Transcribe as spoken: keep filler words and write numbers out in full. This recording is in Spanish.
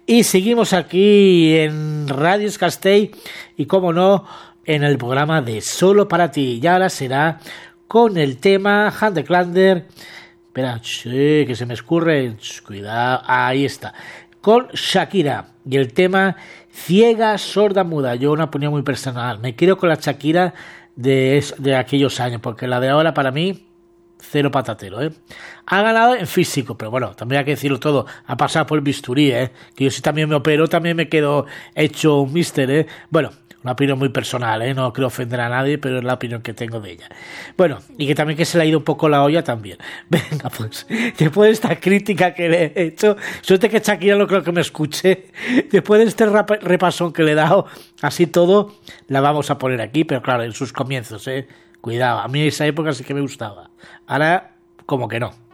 Y seguimos aquí en Radio Castell y, como no, en el programa de Solo para ti. Y ahora será con el tema Hand de Klander. Espera, sí, que se me escurre. Cuidado, ahí está. Con Shakira y el tema Ciega, Sorda, Muda. Yo una opinión muy personal. Me quedo con la Shakira de, de aquellos años, porque la de ahora para mí, cero patatero, ¿eh? Ha ganado en físico, pero bueno, también hay que decirlo todo. Ha pasado por el bisturí, ¿eh? Que yo si también me opero, también me quedo hecho un mister, ¿eh? Bueno, una opinión muy personal, ¿eh? No quiero ofender a nadie, pero es la opinión que tengo de ella. Bueno, y que también que se le ha ido un poco la olla también. Venga, pues, después de esta crítica que le he hecho, suerte que Shakira no creo que me escuche. Después de este rap- repasón que le he dado, así todo, la vamos a poner aquí, pero claro, en sus comienzos, ¿eh? Cuidado, a mí esa época sí que me gustaba. Ahora, como que no.